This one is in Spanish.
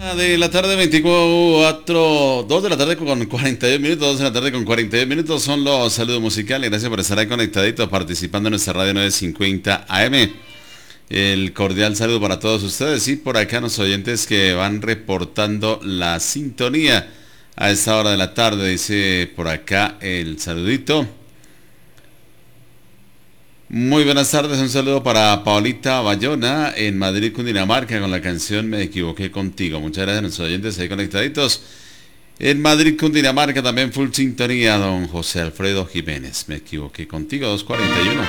De la tarde 24, 2 de la tarde con 41 minutos, 2 de la tarde con 41 minutos son los saludos musicales. Gracias por estar ahí conectaditos, participando en nuestra radio 950 AM. El cordial saludo para todos ustedes y por acá los oyentes que van reportando la sintonía a esta hora de la tarde. Dice por acá el saludito. Muy buenas tardes, un saludo para Paulita Bayona en Madrid, Cundinamarca, con la canción Me equivoqué contigo. Muchas gracias a nuestros oyentes ahí conectaditos. En Madrid, Cundinamarca, también full sintonía, don José Alfredo Jiménez. Me equivoqué contigo, 241.